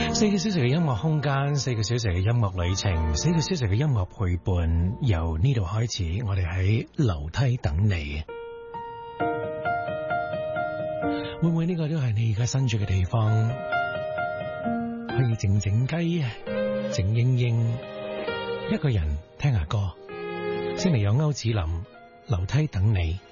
4個小時嘅音樂空間，4個小時嘅音樂旅程，4個小時嘅音樂陪伴，由呢度開始，我哋喺樓梯等你。會唔會呢個都係你而家身處嘅地方？可以靜靜雞，靜英英，一個人聽下歌。先嚟有歐子林，樓梯等你。